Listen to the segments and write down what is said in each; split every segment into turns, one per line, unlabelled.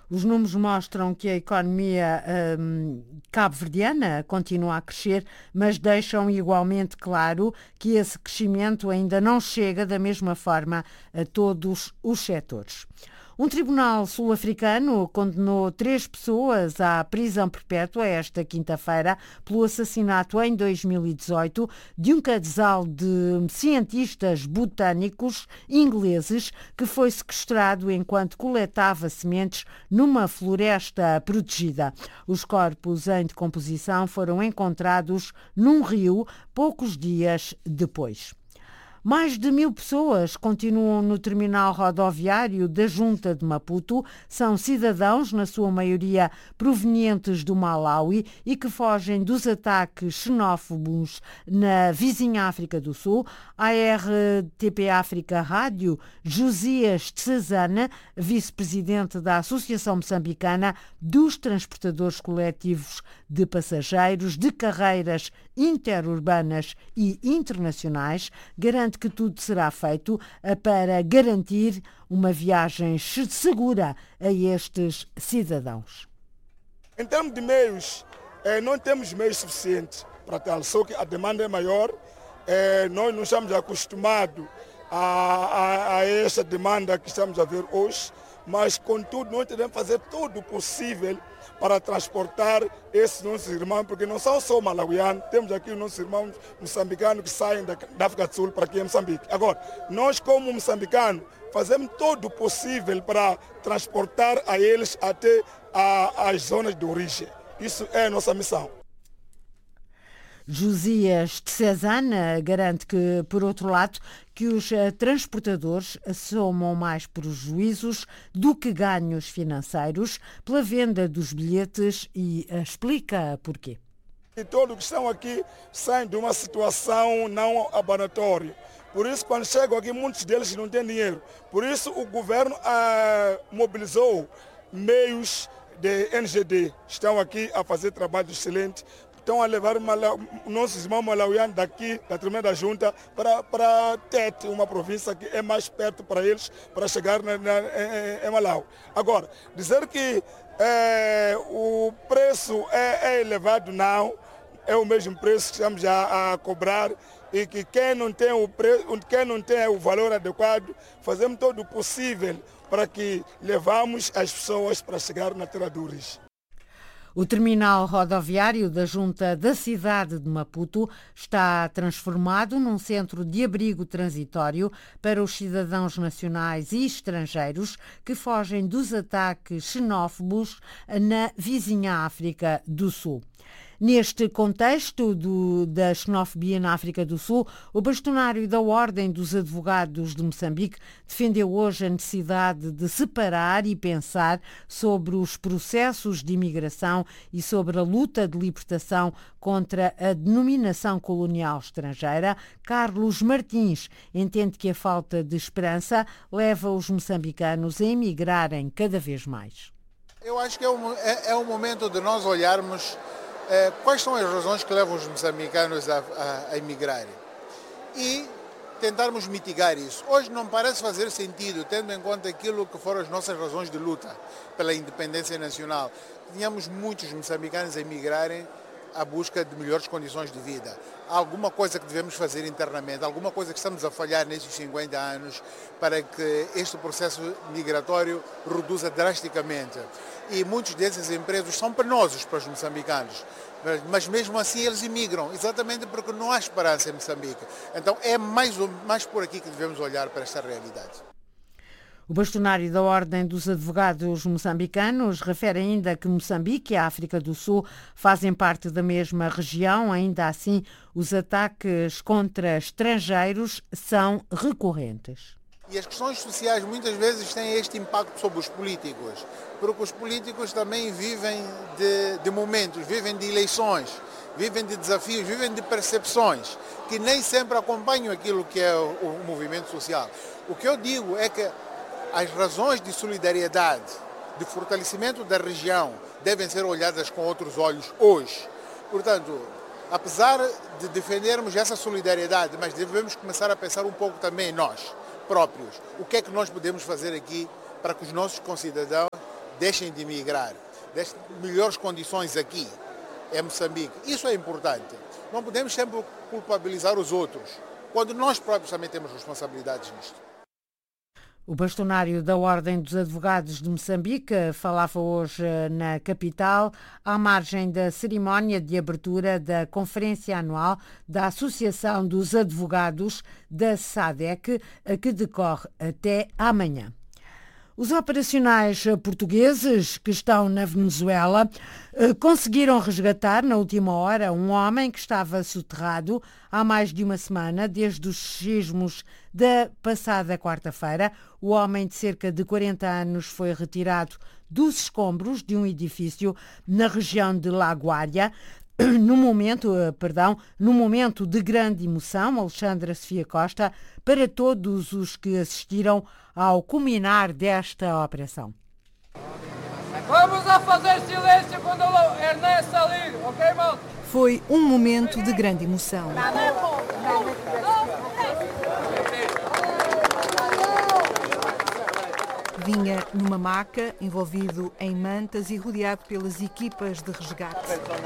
Os números mostram que a economia cabo-verdiana continua a crescer, mas deixam igualmente claro que esse crescimento ainda não chega da mesma forma a todos os setores. Um tribunal sul-africano condenou 3 pessoas à prisão perpétua esta quinta-feira pelo assassinato em 2018 de um casal de cientistas botânicos ingleses que foi sequestrado enquanto coletava sementes numa floresta protegida. Os corpos em decomposição foram encontrados num rio poucos dias depois. Mais de 1.000 pessoas continuam no terminal rodoviário da Junta de Maputo. São cidadãos, na sua maioria provenientes do Malawi, e que fogem dos ataques xenófobos na vizinha África do Sul. A RTP África Rádio, Josias Tsazana, vice-presidente da Associação Moçambicana dos Transportadores Coletivos de Passageiros de Carreiras Interurbanas e Internacionais, garante que tudo será feito para garantir uma viagem segura a estes cidadãos.
Em termos de meios, não temos meios suficientes para tal, só que a demanda é maior. Nós não estamos acostumados a essa demanda que estamos a ver hoje, mas contudo nós devemos fazer tudo o possível para transportar esses nossos irmãos, porque não são só malauianos, temos aqui os nossos irmãos moçambicanos que saem da África do Sul para aqui em Moçambique. Agora, nós como moçambicanos fazemos todo o possível para transportar a eles até as zonas de origem. Isso é a nossa missão.
Josias Tsazana garante que, por outro lado, que os transportadores somam mais prejuízos do que ganhos financeiros pela venda dos bilhetes e explica porquê.
E todos que estão aqui saem de uma situação não abanatória. Por isso, quando chegam aqui, muitos deles não têm dinheiro. Por isso, o governo mobilizou meios de NGD. Estão aqui a fazer trabalho excelente. Estão a levar nossos irmãos malauianos daqui, da Tremenda da Junta, para Tete, uma província que é mais perto para eles, para chegar em Malau. Agora, dizer que o preço é elevado, não. É o mesmo preço que estamos a cobrar e que quem não tem o valor adequado, fazemos todo o possível para que levamos as pessoas para chegar na terra de origem.
O terminal rodoviário da Junta da cidade de Maputo está transformado num centro de abrigo transitório para os cidadãos nacionais e estrangeiros que fogem dos ataques xenófobos na vizinha África do Sul. Neste contexto da xenofobia na África do Sul, o bastonário da Ordem dos Advogados de Moçambique defendeu hoje a necessidade de separar e pensar sobre os processos de imigração e sobre a luta de libertação contra a denominação colonial estrangeira. Carlos Martins entende que a falta de esperança leva os moçambicanos a emigrarem cada vez mais.
Eu acho que é um momento de nós olharmos quais são as razões que levam os moçambicanos a emigrarem e tentarmos mitigar isso. Hoje não parece fazer sentido, tendo em conta aquilo que foram as nossas razões de luta pela independência nacional. Tínhamos muitos moçambicanos a emigrarem à busca de melhores condições de vida. Há alguma coisa que devemos fazer internamente, alguma coisa que estamos a falhar nesses 50 anos para que este processo migratório reduza drasticamente. E muitos desses empregos são penosos para os moçambicanos, mas mesmo assim eles imigram, exatamente porque não há esperança em Moçambique. Então é mais por aqui que devemos olhar para esta realidade.
O bastonário da Ordem dos Advogados moçambicanos refere ainda que Moçambique e a África do Sul fazem parte da mesma região. Ainda assim, os ataques contra estrangeiros são recorrentes.
E as questões sociais muitas vezes têm este impacto sobre os políticos, porque os políticos também vivem de momentos, vivem de eleições, vivem de desafios, vivem de percepções, que nem sempre acompanham aquilo que é o movimento social. O que eu digo é que as razões de solidariedade, de fortalecimento da região, devem ser olhadas com outros olhos hoje. Portanto, apesar de defendermos essa solidariedade, mas devemos começar a pensar um pouco também em nós próprios. O que é que nós podemos fazer aqui para que os nossos concidadãos deixem de emigrar, deixem melhores condições aqui, em Moçambique. Isso é importante. Não podemos sempre culpabilizar os outros, quando nós próprios também temos responsabilidades nisto.
O bastonário da Ordem dos Advogados de Moçambique falava hoje na capital, à margem da cerimónia de abertura da Conferência Anual da Associação dos Advogados da SADEC, que decorre até amanhã. Os operacionais portugueses que estão na Venezuela conseguiram resgatar na última hora um homem que estava soterrado há mais de uma semana, desde os sismos da passada quarta-feira. O homem de cerca de 40 anos foi retirado dos escombros de um edifício na região de La Guaira. No momento de grande emoção, Alexandra Sofia Costa, para todos os que assistiram ao culminar desta operação.
Vamos a fazer silêncio quando o Herné sair, ok, mal?
Foi um momento de grande emoção. Vinha numa maca, envolvido em mantas e rodeado pelas equipas de resgate.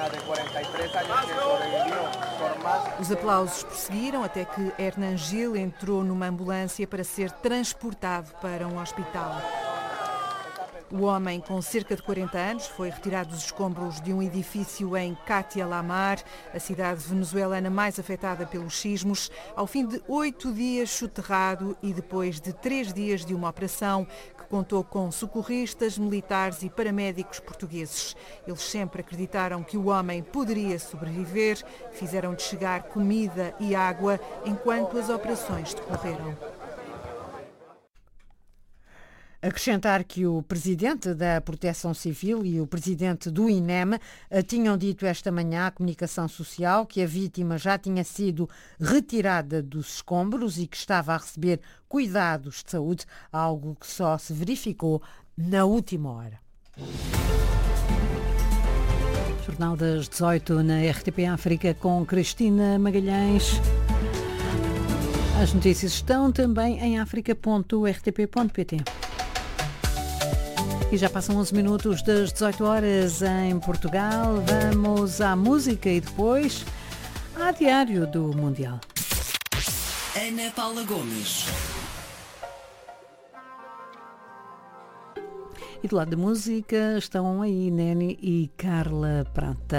Os aplausos prosseguiram até que Hernan Gil entrou numa ambulância para ser transportado para um hospital. O homem, com cerca de 40 anos, foi retirado dos escombros de um edifício em Katia Lamar, a cidade venezuelana mais afetada pelos sismos, ao fim de 8 dias soterrado e depois de 3 dias de uma operação que contou com socorristas, militares e paramédicos portugueses. Eles sempre acreditaram que o homem poderia sobreviver, fizeram-lhe chegar comida e água enquanto as operações decorreram.
Acrescentar que o presidente da Proteção Civil e o presidente do INEM tinham dito esta manhã à comunicação social que a vítima já tinha sido retirada dos escombros e que estava a receber cuidados de saúde, algo que só se verificou na última hora.
Jornal das 18 na RTP África com Cristina Magalhães. As notícias estão também em africa.rtp.pt. E já passam 11 minutos das 18 horas em Portugal. Vamos à música e depois a Diário do Mundial.
Ana Paula Gomes.
E do lado da música estão aí Neni e Carla Prata.